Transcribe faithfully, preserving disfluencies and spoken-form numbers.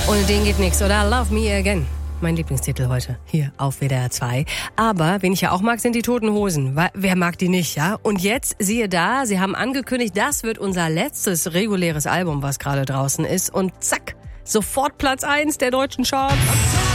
Ohne den geht nichts, oder? Love Me Again. Mein Lieblingstitel heute hier auf W D R zwei. Aber wen ich ja auch mag, sind die Toten Hosen. Wer mag die nicht, ja? Und jetzt, siehe da, sie haben angekündigt, das wird unser letztes reguläres Album, was gerade draußen ist. Und zack, sofort Platz eins der deutschen Charts.